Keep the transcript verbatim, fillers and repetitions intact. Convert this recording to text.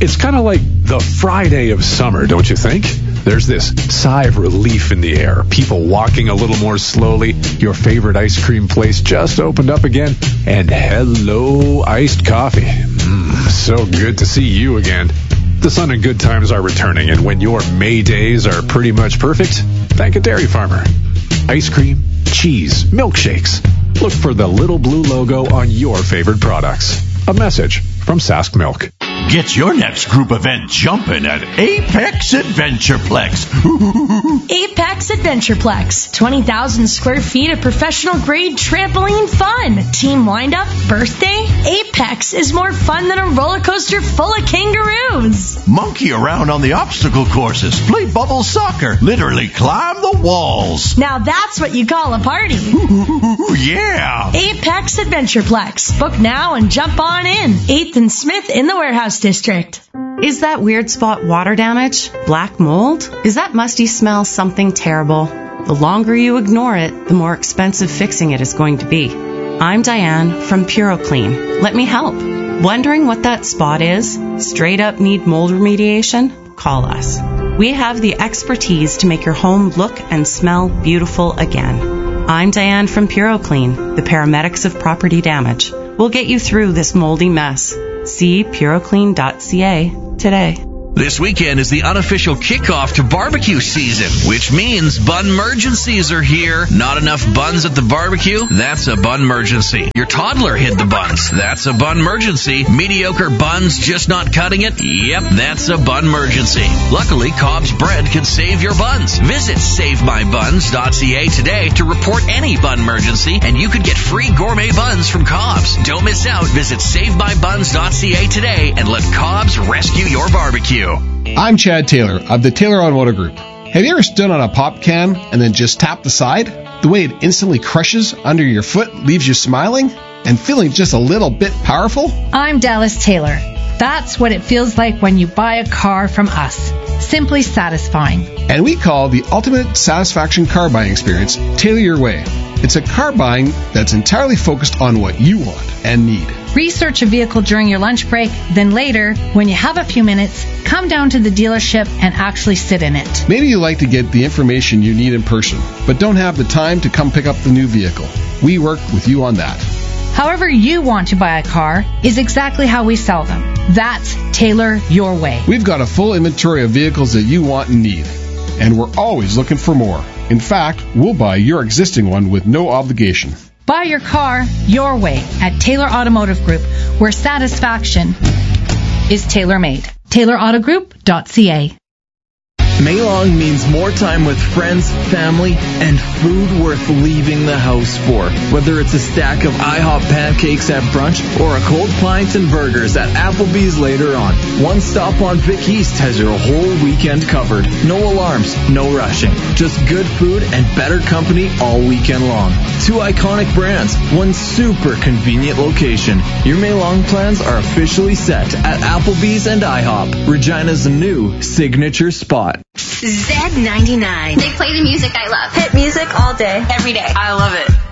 It's kind of like the Friday of summer, don't you think? There's this sigh of relief in the air. People walking a little more slowly. Your favorite ice cream place just opened up again. And hello, iced coffee. Mmm, so good to see you again. The sun and good times are returning, and when your May days are pretty much perfect, thank a dairy farmer. Ice cream, cheese, milkshakes. Look for the little blue logo on your favorite products. A message from Sask Milk. Get your next group event jumping at Apex Adventureplex. Apex Adventureplex. twenty thousand square feet of professional-grade trampoline fun. Team wind-up, birthday? Apex is more fun than a roller coaster full of kangaroos. Monkey around on the obstacle courses. Play bubble soccer. Literally climb the walls. Now that's what you call a party. Ooh, yeah. Apex Adventureplex. Book now and jump on in. eighth and Smith in the Warehouse District. Is that weird spot water damage? Black mold? Is that musty smell something terrible? The longer you ignore it, the more expensive fixing it is going to be. I'm Diane from PuroClean. Let me help. Wondering what that spot is? Straight up need mold remediation? Call us. We have the expertise to make your home look and smell beautiful again. I'm Diane from PuroClean, the paramedics of property damage. We'll get you through this moldy mess. See puroclean dot c a today. This weekend is the unofficial kickoff to barbecue season, which means bun-mergencies are here. Not enough buns at the barbecue? That's a bun-mergency. Your toddler hid the buns? That's a bun-mergency. Mediocre buns just not cutting it? Yep, that's a bun-mergency. Luckily, Cobb's Bread can save your buns. Visit save my buns dot c a today to report any bun-mergency, and you could get free gourmet buns from Cobb's. Don't miss out. Visit save my buns dot c a today and let Cobb's rescue your barbecue. I'm Chad Taylor of the Taylor Automotive Group. Have you ever stood on a pop can and then just tapped the side? The way it instantly crushes under your foot leaves you smiling and feeling just a little bit powerful? I'm Dallas Taylor. That's what it feels like when you buy a car from us. Simply satisfying. And we call the ultimate satisfaction car buying experience Tailor Your Way. It's a car buying that's entirely focused on what you want and need. Research a vehicle during your lunch break, then later, when you have a few minutes, come down to the dealership and actually sit in it. Maybe you like to get the information you need in person, but don't have the time to come pick up the new vehicle. We work with you on that. However you want to buy a car is exactly how we sell them. That's Tailor Your Way. We've got a full inventory of vehicles that you want and need, and we're always looking for more. In fact, we'll buy your existing one with no obligation. Buy your car your way at Taylor Automotive Group, where satisfaction is tailor-made. tailor auto group dot c a. Maylong means more time with friends, family, and food worth leaving the house for. Whether it's a stack of IHOP pancakes at brunch or a cold pint and burgers at Applebee's later on, One Stop on Vic East has your whole weekend covered. No alarms, no rushing. Just good food and better company all weekend long. Two iconic brands, one super convenient location. Your Maylong plans are officially set at Applebee's and IHOP, Regina's new signature spot. Z ninety-nine. They play the music I love. Hit music all day, every day. I love it.